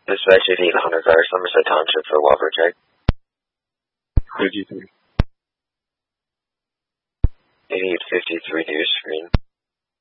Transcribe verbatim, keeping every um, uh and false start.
Dispatch eighty-eight hundred Cars, Somerset Township for welfare check. fifty-three. eighty-eight fifty-three Deer Screen.